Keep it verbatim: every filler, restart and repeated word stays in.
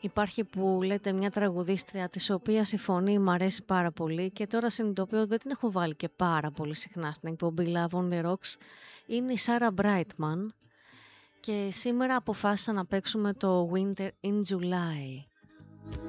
Υπάρχει που λέτε μια τραγουδίστρια της οποίας η φωνή μου αρέσει πάρα πολύ και τώρα συνειδητοποιώ ότι δεν την έχω βάλει και πάρα πολύ συχνά στην εκπομπή Love on the Rocks. Είναι η Sarah Brightman και σήμερα αποφάσισα να παίξουμε το Winter in July.